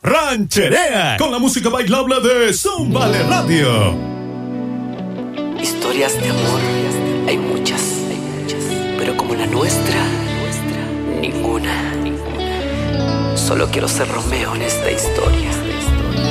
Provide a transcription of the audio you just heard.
Rancherea, con la música bailable de Zúmbale Radio. Historias de amor hay muchas, pero como la nuestra, ninguna. Solo quiero ser Romeo en esta historia.